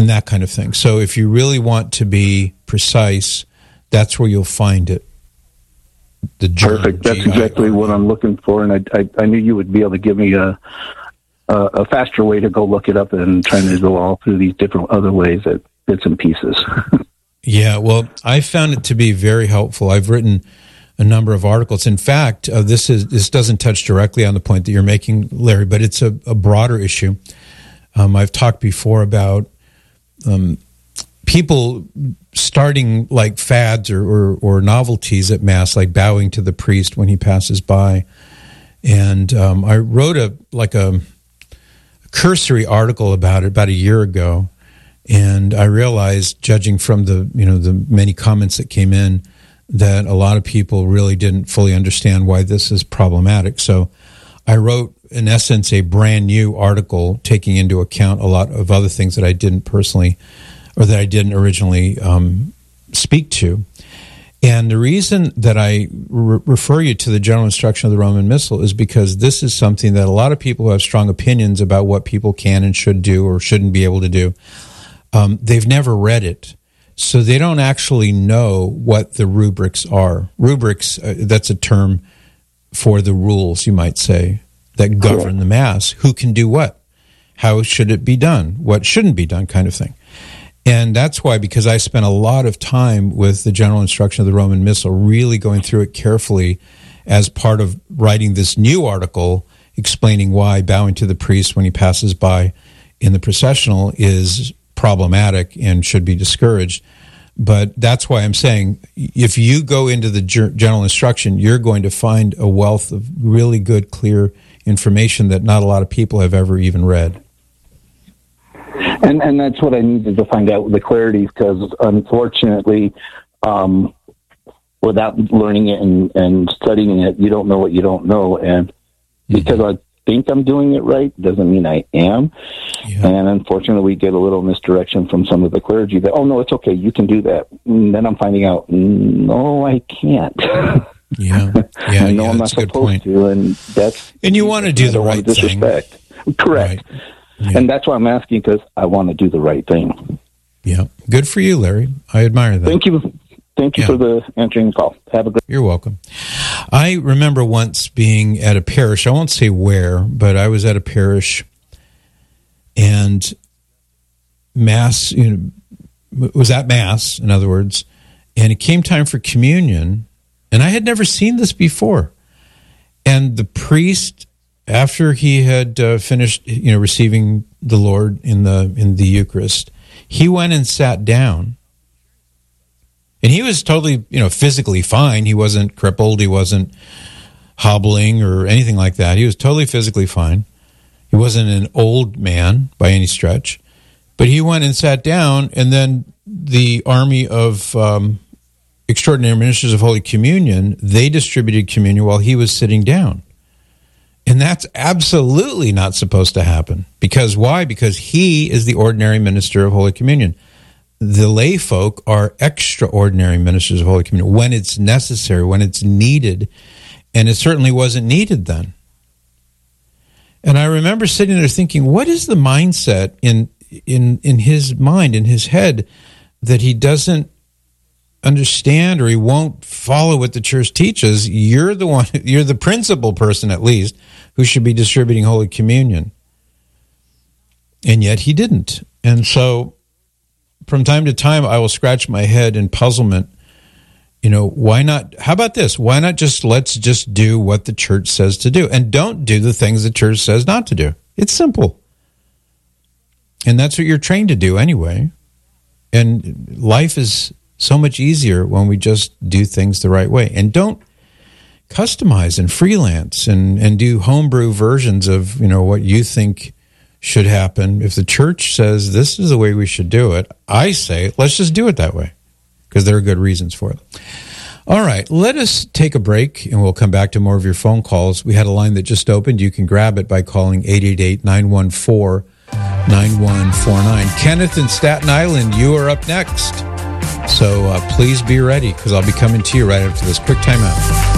and that kind of thing. So if you really want to be precise, that's where you'll find it. The germ, perfect. That's exactly what I'm looking for, and I knew you would be able to give me a faster way to go look it up than trying to go all through these different other ways at bits and pieces. Yeah, well, I found it to be very helpful. I've written a number of articles. In fact, this doesn't touch directly on the point that you're making, Larry, but it's a broader issue. I've talked before about people starting like fads or novelties at Mass, like bowing to the priest when he passes by. And I wrote a cursory article about it about a year ago, and I realized, judging from the many comments that came in, that a lot of people really didn't fully understand why this is problematic. So I wrote, in essence, a brand new article taking into account a lot of other things that I didn't personally, or that I didn't originally speak to. And the reason that I refer you to the general instruction of the Roman Missal is because this is something that a lot of people who have strong opinions about what people can and should do or shouldn't be able to do, they've never read it. So they don't actually know what the rubrics are. Rubrics, that's a term for the rules, you might say, that govern the Mass. Who can do what? How should it be done? What shouldn't be done, kind of thing. And that's why, because I spent a lot of time with the general instruction of the Roman Missal, really going through it carefully as part of writing this new article explaining why bowing to the priest when he passes by in the processional is problematic and should be discouraged. But that's why I'm saying, if you go into the general instruction, you're going to find a wealth of really good, clear information that not a lot of people have ever even read. And that's what I needed to find out with the clarity, because unfortunately, without learning it and studying it, you don't know what you don't know. And because I think I'm doing it right doesn't mean I am. Yeah. And unfortunately, we get a little misdirection from some of the clergy that, oh, no, it's okay, you can do that. And then I'm finding out, no, I can't. Yeah, I know I'm not supposed to, and you want to do the right thing. Correct. Right. Yeah. And that's why I'm asking, because I want to do the right thing. Yeah. Good for you, Larry. I admire that. Thank you. Thank you for answering the call. Have a good. You're welcome. I remember once being at a parish. I won't say where, but I was at a parish, and Mass, was at Mass, in other words, and it came time for communion, and I had never seen this before. And the priest, after he had finished, receiving the Lord in the Eucharist, he went and sat down. And he was totally, physically fine. He wasn't crippled. He wasn't hobbling or anything like that. He was totally physically fine. He wasn't an old man by any stretch. But he went and sat down, and then the army of extraordinary ministers of Holy Communion, they distributed communion while he was sitting down. And that's absolutely not supposed to happen. Because why? Because he is the ordinary minister of Holy Communion. The lay folk are extraordinary ministers of Holy Communion when it's necessary, when it's needed, and it certainly wasn't needed then. And I remember sitting there thinking, what is the mindset in his mind, in his head, that he doesn't understand, or he won't follow what the church teaches? You're the one, you're the principal person at least, who should be distributing Holy Communion. And yet he didn't. And so from time to time, I will scratch my head in puzzlement. Why not? How about this? Why not let's just do what the church says to do, and don't do the things the church says not to do. It's simple. And that's what you're trained to do anyway. And life is so much easier when we just do things the right way. And don't customize and freelance and do homebrew versions of, what you think should happen. If the church says this is the way we should do it, I say, let's just do it that way, because there are good reasons for it. All right, let us take a break, and we'll come back to more of your phone calls. We had a line that just opened. You can grab it by calling 888-914-9149. Kenneth in Staten Island, you are up next. So please be ready, because I'll be coming to you right after this quick timeout.